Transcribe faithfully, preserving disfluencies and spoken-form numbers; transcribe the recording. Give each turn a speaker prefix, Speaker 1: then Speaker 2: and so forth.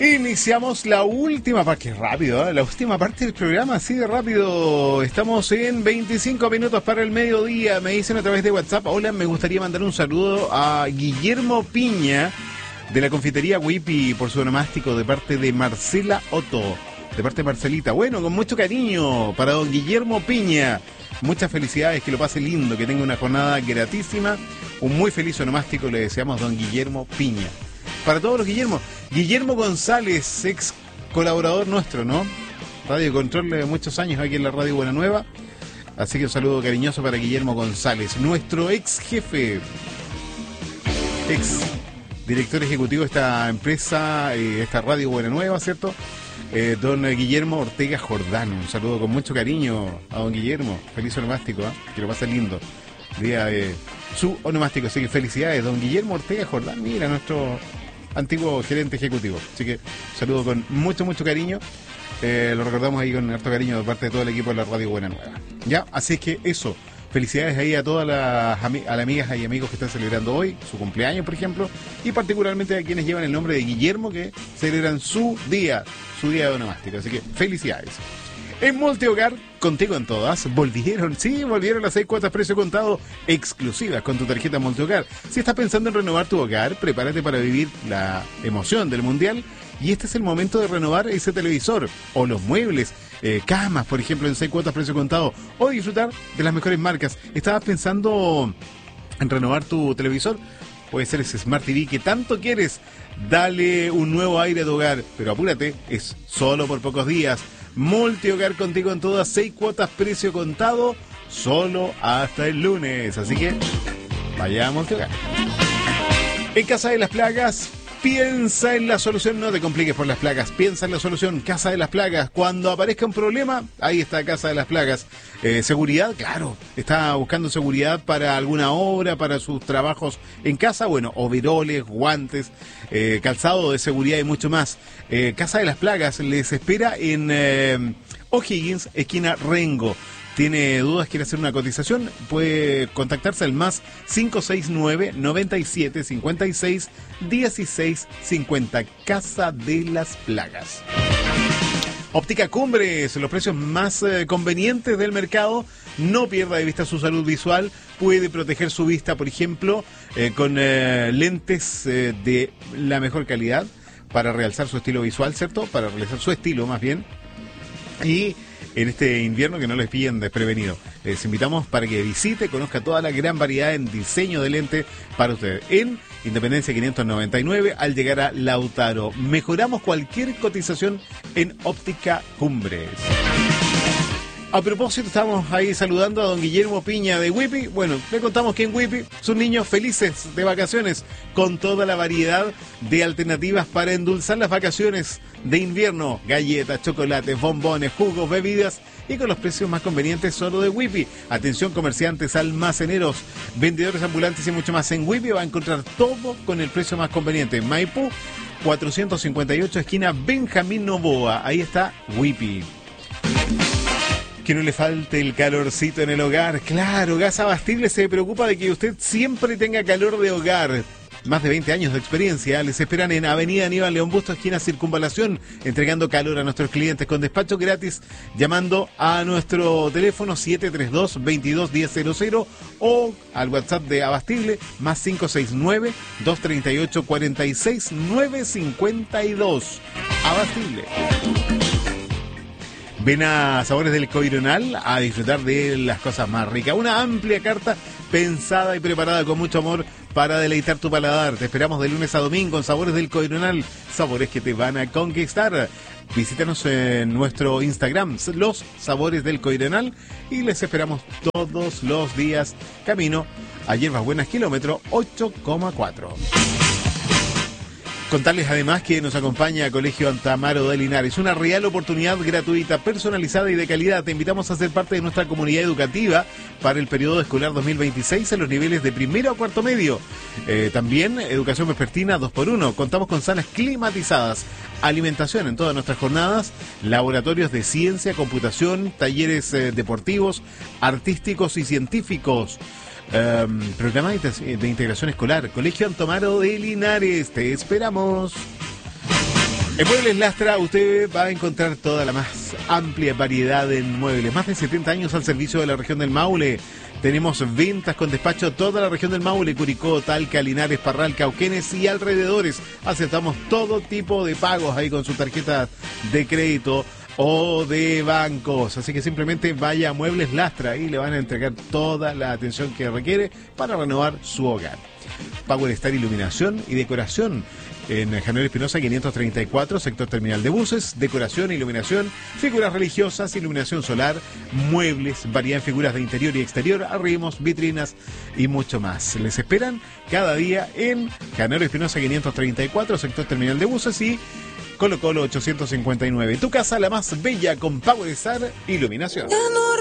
Speaker 1: Iniciamos la última parte, qué rápido, ¿eh? La última parte del programa, así de rápido. Estamos en veinticinco minutos para el mediodía. Me dicen a través de WhatsApp, hola, me gustaría mandar un saludo a Guillermo Piña de la confitería Whippy por su onomástico de parte de Marcela Otto, de parte de Marcelita. Bueno, con mucho cariño para don Guillermo Piña. Muchas felicidades, que lo pase lindo, que tenga una jornada gratísima. Un muy feliz onomástico le deseamos a don Guillermo Piña. Para todos los Guillermo. Guillermo González, ex colaborador nuestro, ¿no? Radio Control de muchos años aquí en la Radio Buena Nueva. Así que un saludo cariñoso para Guillermo González, nuestro ex jefe, ex director ejecutivo de esta empresa, eh, esta Radio Buena Nueva, ¿cierto? Eh, don Guillermo Ortega Jordán. Un saludo con mucho cariño a don Guillermo. Feliz onomástico, ¿eh? Que lo pase lindo. Día de su onomástico. Así que felicidades, don Guillermo Ortega Jordán. Mira, nuestro antiguo gerente ejecutivo. Así que saludo con mucho, mucho cariño. Eh, lo recordamos ahí con harto cariño de parte de todo el equipo de la Radio Buena Nueva. Ya, así es que eso. Felicidades ahí a todas las, ami a las amigas y amigos que están celebrando hoy, su cumpleaños, por ejemplo, y particularmente a quienes llevan el nombre de Guillermo, que celebran su día, su día de onomástico. Así que felicidades. En Multihogar, contigo en todas, volvieron, sí, volvieron las seis cuotas precio contado exclusivas con tu tarjeta Multihogar. Si estás pensando en renovar tu hogar, prepárate para vivir la emoción del Mundial y este es el momento de renovar ese televisor o los muebles, eh, camas, por ejemplo, en seis cuotas precio contado o disfrutar de las mejores marcas. ¿Estabas pensando en renovar tu televisor? Puede ser ese Smart T V que tanto quieres. Dale un nuevo aire a tu hogar, pero apúrate, es solo por pocos días. Multihogar contigo en todas, seis cuotas precio contado, solo hasta el lunes. Así que vaya a Multihogar. En Casa de las Plagas, piensa en la solución, no te compliques por las plagas, piensa en la solución. Casa de las Plagas, cuando aparezca un problema, ahí está Casa de las Plagas. Eh, seguridad, claro, está buscando seguridad para alguna obra, para sus trabajos en casa, bueno, overoles, guantes, eh, calzado de seguridad y mucho más. Eh, Casa de las Plagas les espera en eh, O'Higgins, esquina Rengo. ¿Tiene dudas? ¿Quiere hacer una cotización? Puede contactarse al más cinco seis nueve, noventa y siete, cincuenta y seis, dieciséis cincuenta. Casa de las Plagas. Óptica Cumbres, los precios más eh, convenientes del mercado. No pierda de vista su salud visual. Puede proteger su vista, por ejemplo, eh, con eh, lentes eh, de la mejor calidad para realzar su estilo visual, ¿cierto? Para realizar su estilo, más bien. Y en este invierno que no les pillen desprevenido. Les invitamos para que visite, conozca toda la gran variedad en diseño de lente para usted. En Independencia quinientos noventa y nueve, al llegar a Lautaro. Mejoramos cualquier cotización en Óptica Cumbres. A propósito, estamos ahí saludando a don Guillermo Piña de Whippy. Bueno, le contamos que en Whippy sus niños felices de vacaciones con toda la variedad de alternativas para endulzar las vacaciones de invierno. Galletas, chocolates, bombones, jugos, bebidas y con los precios más convenientes solo de Whippy. Atención comerciantes, almaceneros, vendedores ambulantes y mucho más. En Whippy va a encontrar todo con el precio más conveniente. Maipú cuatrocientos cincuenta y ocho, esquina Benjamín Novoa. Ahí está Whippy. Que no le falte el calorcito en el hogar. Claro, Gas Abastible se preocupa de que usted siempre tenga calor de hogar. Más de veinte años de experiencia. Les esperan en Avenida Aníbal León Bustos, esquina Circunvalación, entregando calor a nuestros clientes con despacho gratis, llamando a nuestro teléfono siete tres dos, veintidós diez cero cero o al WhatsApp de Abastible, más cinco seis nueve, dos treinta y ocho, cuarenta y seis, nueve cincuenta y dos. Abastible. Ven a Sabores del Coironal a disfrutar de las cosas más ricas. Una amplia carta pensada y preparada con mucho amor para deleitar tu paladar. Te esperamos de lunes a domingo en Sabores del Coironal. Sabores que te van a conquistar. Visítanos en nuestro Instagram, Los Sabores del Coironal, y les esperamos todos los días camino a Hierbas Buenas, kilómetro ocho coma cuatro. Contarles además que nos acompaña Colegio Antamaro de Linares, una real oportunidad gratuita, personalizada y de calidad. Te invitamos a ser parte de nuestra comunidad educativa para el periodo escolar dos mil veintiséis en los niveles de primero a cuarto medio. Eh, también educación vespertina dos por uno. Contamos con salas climatizadas, alimentación en todas nuestras jornadas, laboratorios de ciencia, computación, talleres eh, deportivos, artísticos y científicos. Um, programa de integración escolar, Colegio Antamaro de Linares, te esperamos. En Muebles Lastra usted va a encontrar toda la más amplia variedad en muebles. Más de setenta años al servicio de la región del Maule. Tenemos ventas con despacho a toda la región del Maule, Curicó, Talca, Linares, Parral, Cauquenes y alrededores. Aceptamos todo tipo de pagos ahí con su tarjeta de crédito o de bancos. Así que simplemente vaya a Muebles Lastra y le van a entregar toda la atención que requiere para renovar su hogar. Power Star Iluminación y Decoración en Januario Espinosa quinientos treinta y cuatro, sector terminal de buses. Decoración, iluminación, figuras religiosas, iluminación solar, muebles, variedad en figuras de interior y exterior, arrimos, vitrinas y mucho más. Les esperan cada día en Januario Espinosa quinientos treinta y cuatro, sector terminal de buses, y Colo Colo ochocientos cincuenta y nueve. Tu casa la más bella con Power Star Iluminación.